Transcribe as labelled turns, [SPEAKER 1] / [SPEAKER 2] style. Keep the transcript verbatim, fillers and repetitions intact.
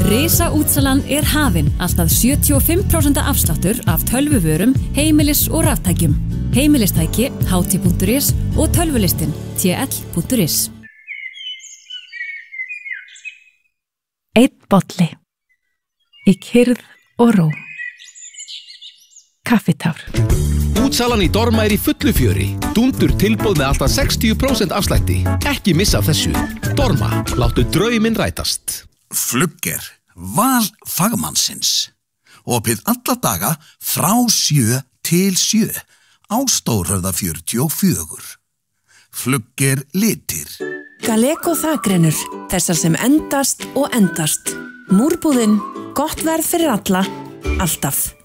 [SPEAKER 1] Risaútsalan er hafin, alltaf sjötíu og fimm prósent afsláttur af tölvuvörum, heimilis og raftækjum. Heimilistæki, h t punktur is og tölvulistin, t l punktur is.
[SPEAKER 2] Einn bolli. Í kyrrð og ró. Kaffitár.
[SPEAKER 3] Útsalan í Dorma er í fullu fjöri. Dúndur tilboð með alltaf sextíu prósent afslætti. Ekki missa af þessu. Dorma, láttu drauminn rætast.
[SPEAKER 4] Flugger, val fagmannsins. Opið alla daga frá sjö til sjö á Stórhöfða fjörutíu og fjögur. Flugger litir.
[SPEAKER 5] Galeko þakgrennur, þessar sem endast og endast. Múrbúðin, gott verð fyrir alla, alltaf.